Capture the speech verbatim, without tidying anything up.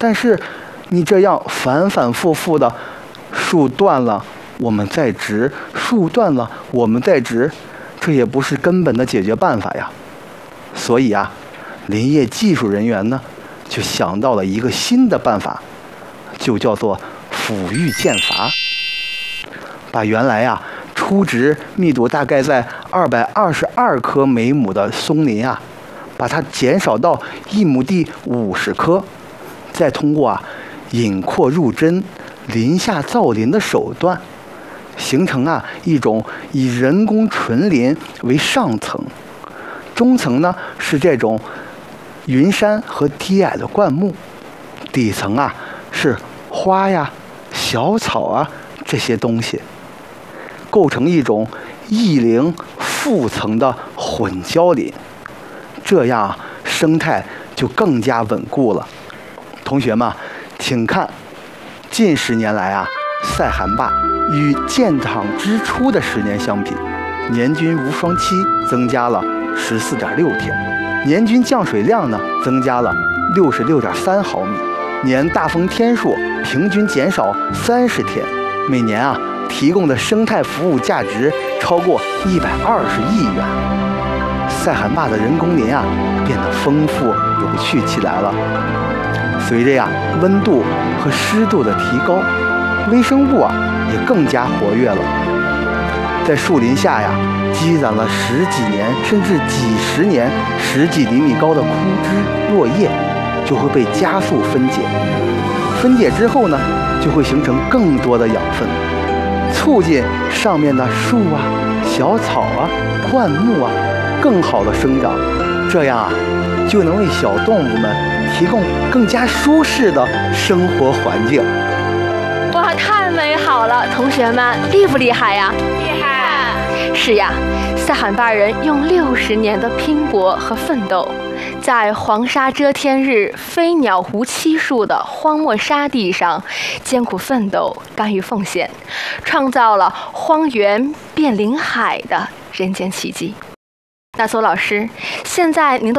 但是你这样反反复复的，树断了我们再植，树断了我们再植，这也不是根本的解决办法呀。所以啊，林业技术人员呢就想到了一个新的办法，就叫做抚育间伐。把原来啊初植密度大概在二百二十二棵每亩的松林啊，把它减少到一亩地五十棵，再通过啊引扩入针、林下造林的手段，形成啊一种以人工纯林为上层，中层呢是这种云杉和低矮的灌木，底层啊是花呀、小草啊这些东西，构成一种异林复层的混交林，这样啊生态就更加稳固了。同学们，请看，近十年来啊，塞罕坝与建厂之初的十年相比，年均无霜期增加了十四点六天，年均降水量呢增加了六十六点三毫米，年大风天数平均减少三十天，每年啊提供的生态服务价值超过一百二十亿元。塞罕坝的人工林啊变得丰富有趣起来了。随着呀温度和湿度的提高，微生物啊也更加活跃了。在树林下呀积攒了十几年甚至几十年十几厘米高的枯枝落叶，就会被加速分解。分解之后呢，就会形成更多的养分，促进上面的树啊、小草啊、灌木啊更好的生长，这样啊就能为小动物们提供更加舒适的生活环境。 哇，太美好了！同学们厉不厉害呀？ 厉害！ 是呀，塞罕坝人用六十年的拼搏和奋斗，在黄沙遮天日、飞鸟无栖树的荒漠沙地上艰苦奋斗、甘于奉献，创造了荒原变林海的人间奇迹。那索老师，现在您的